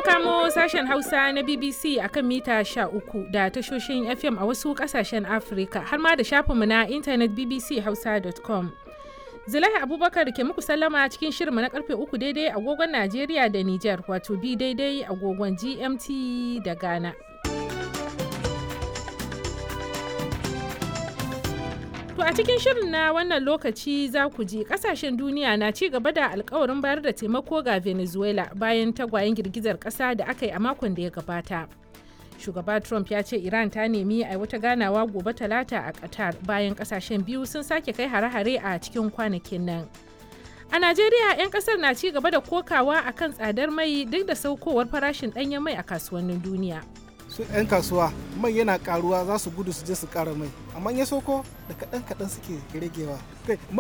kamo sashen Hausa na BBC akan mita 13 da tashoshin FM a wasu kasashen Afirka har ma da shafinmu na intanet bbchausa.com. Zulaiha Abubakar ke muku sallama cikin shirinmu na karfe 3 daidai agogon Najeriya da Nijar, wato bi daidai agogon GMT da Ghana. To a cikin shirin na wannan lokaci za ku ji kasashen duniya na ci gaba da alkawarin bayar da taimako ga Venezuela bayan tagwayen girgizar kasa da aka yi a makon da ya gabata. Shugaba Trump ya ce Iran ta nemi a wata ganawa gobe Talata a Qatar bayan kasashen biyu sun sake kai hare-hare a cikin kwanakin nan. A Najeriya 'yan kasar na ci gaba da kokawa akan tsadar mai duk da saukowar farashin ɗanyen mai a kasuwannin duniya. Su 'yan kasuwa mai yana karuwa za su gudu su je su kara mai, amma ya sauko da kaɗan-kaɗan suke ragewa.